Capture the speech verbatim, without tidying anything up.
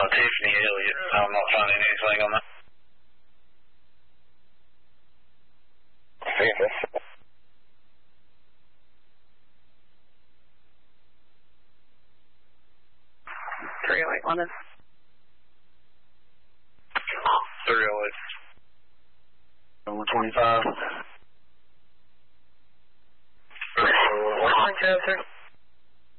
Uh, Tiffany Elliott. I'm not finding anything on that. three oh eight London. three oh eight. one twenty-five. one two oh three.